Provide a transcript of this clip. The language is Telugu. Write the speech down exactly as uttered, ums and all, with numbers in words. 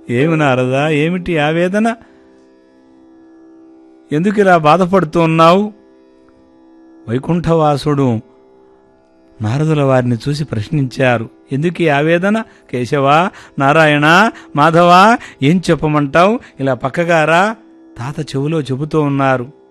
ఏమి నారదా, ఏమిటి ఆవేదన? ఎందుకు ఇలా బాధపడుతూ ఉన్నావు? వైకుంఠవాసుడు నారదుల వారిని చూసి ప్రశ్నించారు. ఎందుకు ఈ ఆవేదన? కేశవా, నారాయణ, మాధవ, ఏం చెప్పమంటావు? ఇలా పక్కగారా తాత చెవులో చెబుతూ ఉన్నారు.